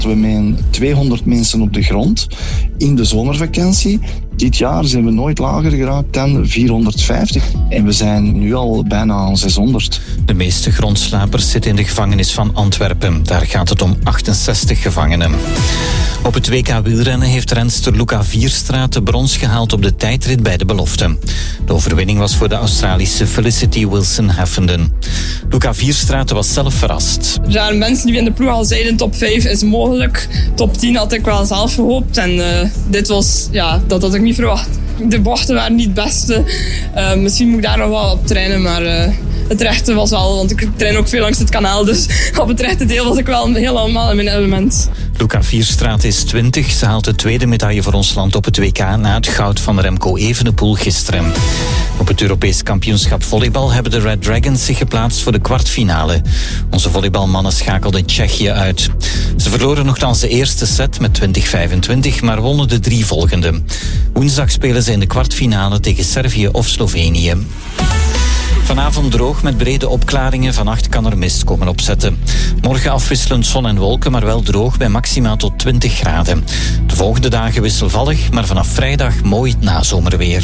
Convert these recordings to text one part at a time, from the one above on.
We met 200 mensen op de grond in de zomervakantie. Dit jaar zijn we nooit lager geraakt dan 450. En we zijn nu al bijna aan 600. De meeste grondslapers zitten in de gevangenis van Antwerpen. Daar gaat het om 68 gevangenen. Op het WK wielrennen heeft renster Luca Vierstraat de brons gehaald op de tijdrit bij de belofte. De overwinning was voor de Australische Felicity Wilson-Heffenden. Luca Vierstraat was zelf verrast. Er zijn mensen die in de ploeg al zeiden top 5 is mogelijk. Top 10 had ik wel zelf gehoopt. En dit was, dat had ik niet verwacht. De bochten waren niet het beste. Misschien moet ik daar nog wel op trainen, maar het rechte was wel, want ik train ook veel langs het kanaal, dus op het rechte deel was ik wel helemaal in mijn element. Luca Vierstraat is 20. Ze haalt de tweede medaille voor ons land op het WK na het goud van Remco Evenepoel gisteren. Op het Europees kampioenschap volleybal hebben de Red Dragons zich geplaatst voor de kwartfinale. Onze volleybalmannen schakelden Tsjechië uit. Ze verloren nogthans de eerste set met 20-25, maar wonnen de 3 volgende. Woensdag spelen ze in de kwartfinale tegen Servië of Slovenië. Vanavond droog met brede opklaringen. Vannacht kan er mist komen opzetten. Morgen afwisselend zon en wolken, maar wel droog bij maximaal tot 20 graden. De volgende dagen wisselvallig, maar vanaf vrijdag mooi nazomerweer.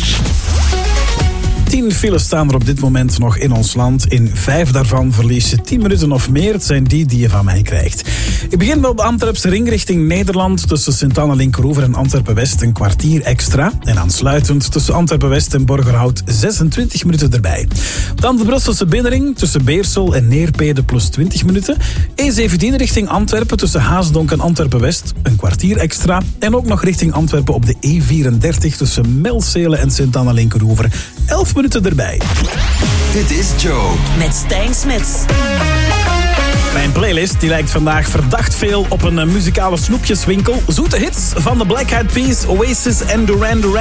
10 files staan er op dit moment nog in ons land. In 5 daarvan verlies je 10 minuten of meer. Het zijn die je van mij krijgt. Ik begin wel op de Antwerpse ring richting Nederland. Tussen Sint-Anne-Linkeroever en Antwerpen-West een kwartier extra. En aansluitend tussen Antwerpen-West en Borgerhout 26 minuten erbij. Dan de Brusselse binnenring tussen Beersel en Neerpede plus 20 minuten. E17 richting Antwerpen tussen Haasdonk en Antwerpen-West een kwartier extra. En ook nog richting Antwerpen op de E34 tussen Melcelen en Sint-Anne-Linkeroever 11 minuten erbij. Dit is Joe. Met Stijn Smits. Mijn playlist die lijkt vandaag verdacht veel op een muzikale snoepjeswinkel. Zoete hits van de Black Eyed Peas, Oasis en Duran Duran.